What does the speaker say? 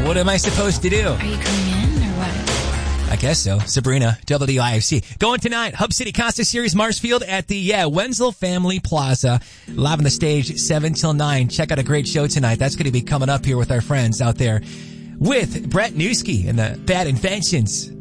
What am I supposed to do? Are you coming in or what? I guess so. Sabrina, WIFC. Going tonight, Hub City Costa Series Marshfield at the Wenzel Family Plaza. Live on the stage, 7 till 9. Check out a great show tonight. That's going to be coming up here with our friends out there with Brett Newski and the Bad Inventions.